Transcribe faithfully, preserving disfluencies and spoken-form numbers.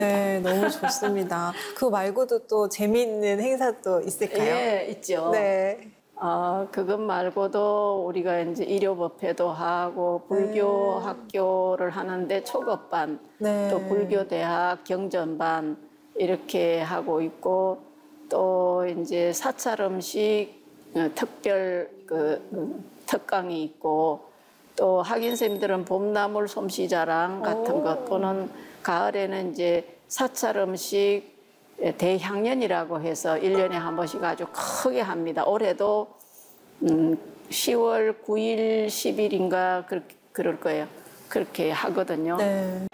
네, 너무 좋습니다. 그거 말고도 또 재미있는 행사도 있을까요? 예, 있죠. 네. 어, 그것 말고도 우리가 이제 일요법회도 하고 불교 네. 학교를 하는데 초급반, 네. 또 불교대학 경전반 이렇게 하고 있고 또 이제 사찰 음식 어, 특별 그 음, 특강이 있고 또 학인 선생님들은 봄나물 솜씨자랑 같은 오. 것 또는 가을에는 이제 사찰 음식 대향연이라고 해서 일 년에 한 번씩 아주 크게 합니다. 올해도 음, 시월 구일, 십일인가 그렇게, 그럴 거예요. 그렇게 하거든요. 네.